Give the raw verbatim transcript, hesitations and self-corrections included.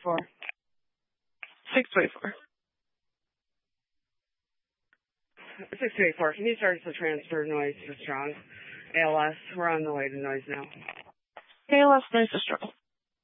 four. six two eight four. six two eight four. Can you start the transfer noise to strong? A L S. We're on the way to noise now. A L S noise to strong.